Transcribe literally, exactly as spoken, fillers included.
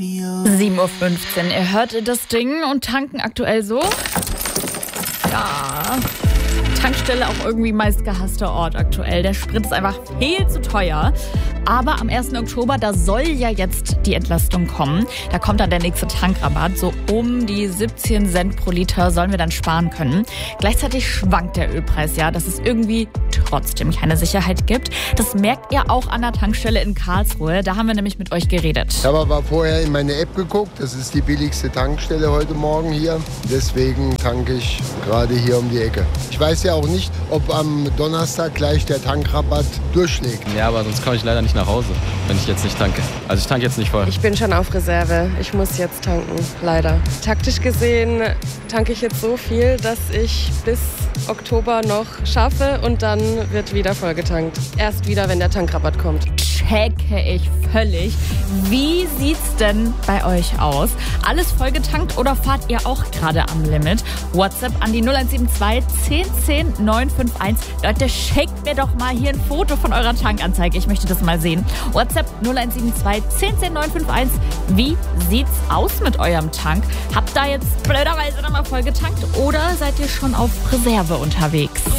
sieben Uhr fünfzehn. Ihr hört das Ding und tanken aktuell so. Ja. Tankstelle auch irgendwie meist gehasster Ort aktuell. Der Sprit ist einfach viel zu teuer. Aber am ersten Oktober, da soll ja jetzt die Entlastung kommen. Da kommt dann der nächste Tankrabatt. So um die siebzehn Cent pro Liter sollen wir dann sparen können. Gleichzeitig schwankt der Ölpreis ja, dass es irgendwie trotzdem keine Sicherheit gibt. Das merkt ihr auch an der Tankstelle in Karlsruhe. Da haben wir nämlich mit euch geredet. Ich habe aber vorher in meine App geguckt. Das ist die billigste Tankstelle heute Morgen hier. Deswegen tanke ich gerade hier um die Ecke. Ich weiß ja auch nicht, ob am Donnerstag gleich der Tankrabatt durchschlägt. Ja, aber sonst komme ich leider nicht nach Hause, wenn ich jetzt nicht tanke. Also ich tanke jetzt nicht voll. Ich bin schon auf Reserve. Ich muss jetzt tanken, leider. Taktisch gesehen tanke ich jetzt so viel, dass ich bis Oktober noch schaffe und dann wird wieder vollgetankt. Erst wieder, wenn der Tankrabatt kommt. Checke ich völlig. Wie sieht's denn bei euch aus? Alles vollgetankt oder fahrt ihr auch gerade am Limit? WhatsApp an die null eins sieben zwei zehn zehn neun fünf eins. Leute, schickt mir doch mal hier ein Foto von eurer Tankanzeige. Ich möchte das mal sehen. WhatsApp null eins sieben zwei zehn zehn neun fünf eins. Wie sieht's aus mit eurem Tank? Habt ihr jetzt blöderweise nochmal vollgetankt oder seid ihr schon auf Reserve unterwegs?